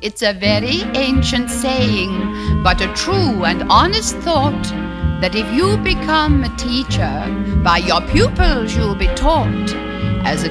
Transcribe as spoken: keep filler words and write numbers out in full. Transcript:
It's a very ancient saying, but a true and honest thought, that if you become a teacher, by your pupils you'll be taught. As a